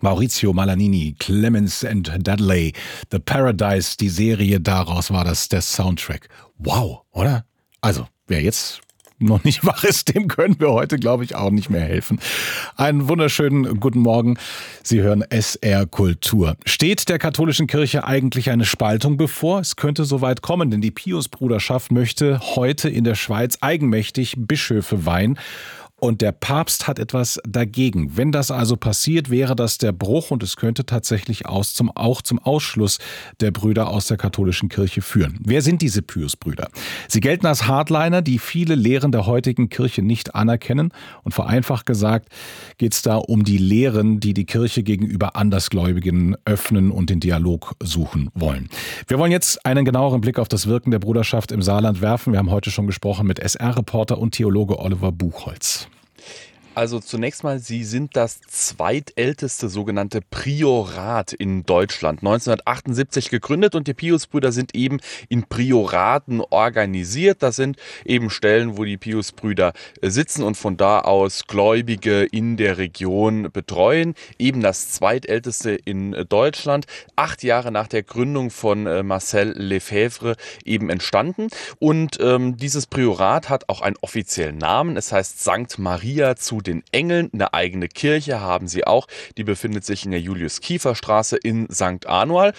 Maurizio Malanini, Clemens and Dudley, The Paradise, die Serie, daraus war das der Soundtrack. Wow, oder? Also, wer jetzt noch nicht wach ist, dem können wir heute, glaube ich, auch nicht mehr helfen. Einen wunderschönen guten Morgen. Sie hören SR Kultur. Steht der katholischen Kirche eigentlich eine Spaltung bevor? Es könnte soweit kommen, denn die Piusbruderschaft möchte heute in der Schweiz eigenmächtig Bischöfe weihen. Und der Papst hat etwas dagegen. Wenn das also passiert, wäre das der Bruch und es könnte tatsächlich auch zum Ausschluss der Brüder aus der katholischen Kirche führen. Wer sind diese Pius-Brüder? Sie gelten als Hardliner, die viele Lehren der heutigen Kirche nicht anerkennen. Und vereinfacht gesagt geht es da um die Lehren, die die Kirche gegenüber Andersgläubigen öffnen und den Dialog suchen wollen. Wir wollen jetzt einen genaueren Blick auf das Wirken der Bruderschaft im Saarland werfen. Wir haben heute schon gesprochen mit SR-Reporter und Theologe Oliver Buchholz. Also zunächst mal, sie sind das zweitälteste sogenannte Priorat in Deutschland. 1978 gegründet und die Piusbrüder sind eben in Prioraten organisiert. Das sind eben Stellen, wo die Piusbrüder sitzen und von da aus Gläubige in der Region betreuen. Eben das zweitälteste in Deutschland. 8 Jahre nach der Gründung von Marcel Lefebvre eben entstanden. Und dieses Priorat hat auch einen offiziellen Namen. Es heißt Sankt Maria zu den Engeln. Eine eigene Kirche haben sie auch. Die befindet sich in der Julius-Kiefer-Straße in St. Anual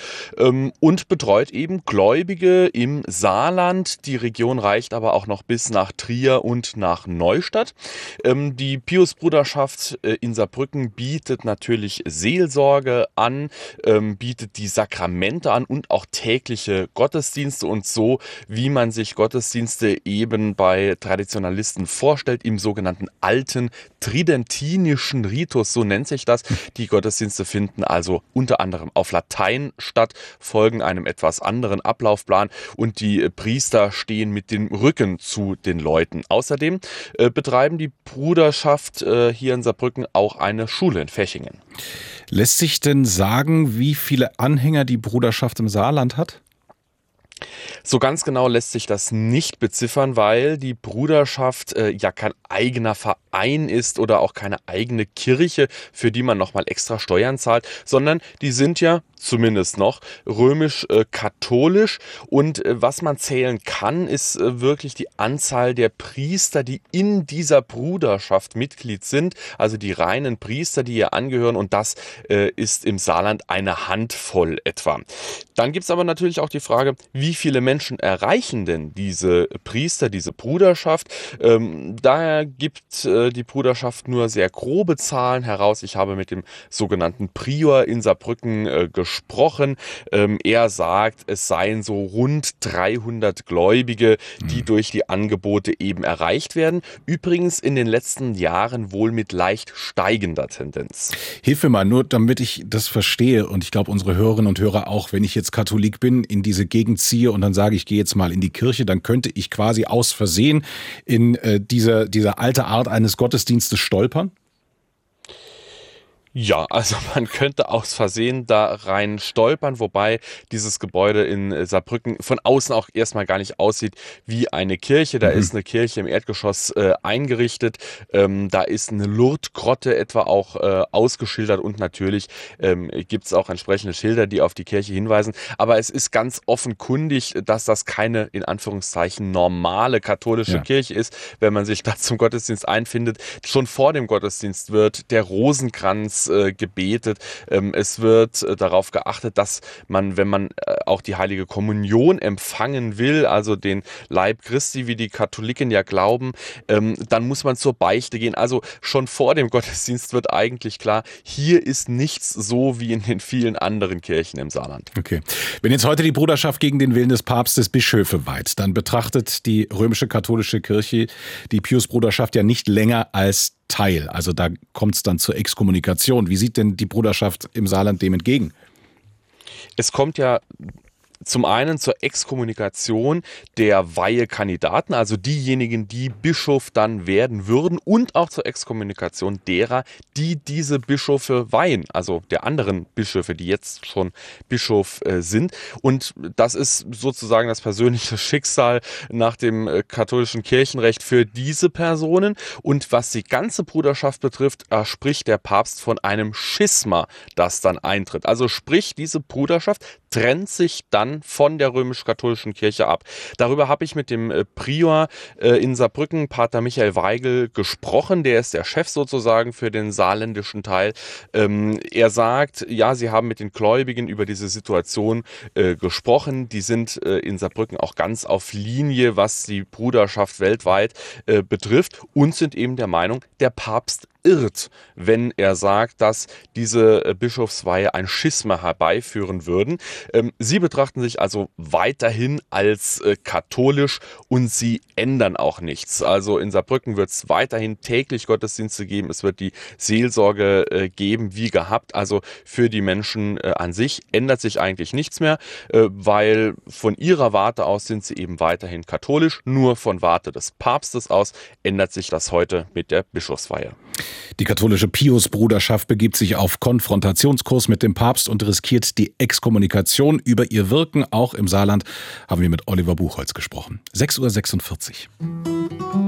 und betreut eben Gläubige im Saarland. Die Region reicht aber auch noch bis nach Trier und nach Neustadt. Die Piusbruderschaft in Saarbrücken bietet natürlich Seelsorge an, bietet die Sakramente an und auch tägliche Gottesdienste und so, wie man sich Gottesdienste eben bei Traditionalisten vorstellt, im sogenannten alten tridentinischen Ritus, so nennt sich das. Die Gottesdienste finden also unter anderem auf Latein statt, folgen einem etwas anderen Ablaufplan und die Priester stehen mit dem Rücken zu den Leuten. Außerdem betreiben die Bruderschaft hier in Saarbrücken auch eine Schule in Fechingen. Lässt sich denn sagen, wie viele Anhänger die Bruderschaft im Saarland hat? So ganz genau lässt sich das nicht beziffern, weil die Bruderschaft ja kein eigener Verein ist oder auch keine eigene Kirche, für die man nochmal extra Steuern zahlt, sondern die sind ja zumindest noch römisch-katholisch und was man zählen kann, ist wirklich die Anzahl der Priester, die in dieser Bruderschaft Mitglied sind, also die reinen Priester, die ihr angehören, und das ist im Saarland eine Handvoll etwa. Dann gibt es aber natürlich auch die Frage, wie viele Menschen erreichen denn diese Priester, diese Bruderschaft? Daher gibt die Bruderschaft nur sehr grobe Zahlen heraus. Ich habe mit dem sogenannten Prior in Saarbrücken gesprochen. Er sagt, es seien so rund 300 Gläubige, die durch die Angebote eben erreicht werden. Übrigens in den letzten Jahren wohl mit leicht steigender Tendenz. Hilf mir mal, nur damit ich das verstehe und ich glaube unsere Hörerinnen und Hörer auch, wenn ich jetzt Katholik bin, in diese Gegend ziehe und dann sage, ich gehe jetzt mal in die Kirche, dann könnte ich quasi aus Versehen in dieser alte Art eines Gottesdienstes stolpern? Ja, also man könnte aus Versehen da rein stolpern, wobei dieses Gebäude in Saarbrücken von außen auch erstmal gar nicht aussieht wie eine Kirche. Da ist eine Kirche im Erdgeschoss eingerichtet, da ist eine Lourdes-Grotte etwa auch ausgeschildert und natürlich gibt es auch entsprechende Schilder, die auf die Kirche hinweisen. Aber es ist ganz offenkundig, dass das keine, in Anführungszeichen, normale katholische Kirche ist, wenn man sich da zum Gottesdienst einfindet. Schon vor dem Gottesdienst wird der Rosenkranz gebetet. Es wird darauf geachtet, dass man, wenn man auch die Heilige Kommunion empfangen will, also den Leib Christi, wie die Katholiken ja glauben, dann muss man zur Beichte gehen. Also schon vor dem Gottesdienst wird eigentlich klar, hier ist nichts so wie in den vielen anderen Kirchen im Saarland. Okay. Wenn jetzt heute die Bruderschaft gegen den Willen des Papstes Bischöfe weiht, dann betrachtet die römische katholische Kirche die Piusbruderschaft ja nicht länger als Teil. Also da kommt es dann zur Exkommunikation. Wie sieht denn die Bruderschaft im Saarland dem entgegen? Es kommt ja Zum einen zur Exkommunikation der Weihekandidaten, also diejenigen, die Bischof dann werden würden, und auch zur Exkommunikation derer, die diese Bischöfe weihen, also der anderen Bischöfe, die jetzt schon Bischof sind. Und das ist sozusagen das persönliche Schicksal nach dem katholischen Kirchenrecht für diese Personen. Und was die ganze Bruderschaft betrifft, spricht der Papst von einem Schisma, das dann eintritt. Also sprich, diese Bruderschaft trennt sich dann von der römisch-katholischen Kirche ab. Darüber habe ich mit dem Prior in Saarbrücken, Pater Michael Weigel, gesprochen. Der ist der Chef sozusagen für den saarländischen Teil. Er sagt, ja, sie haben mit den Gläubigen über diese Situation gesprochen. Die sind in Saarbrücken auch ganz auf Linie, was die Bruderschaft weltweit betrifft, und sind eben der Meinung, der Papst irrt, wenn er sagt, dass diese Bischofsweihe ein Schisma herbeiführen würden. Sie betrachten sich also weiterhin als katholisch und sie ändern auch nichts. Also in Saarbrücken wird es weiterhin täglich Gottesdienste geben. Es wird die Seelsorge geben, wie gehabt. Also für die Menschen an sich ändert sich eigentlich nichts mehr, weil von ihrer Warte aus sind sie eben weiterhin katholisch. Nur von Warte des Papstes aus ändert sich das heute mit der Bischofsweihe. Die katholische Pius-Bruderschaft begibt sich auf Konfrontationskurs mit dem Papst und riskiert die Exkommunikation. Über ihr Wirken auch im Saarland haben wir mit Oliver Buchholz gesprochen. 6:46 Uhr.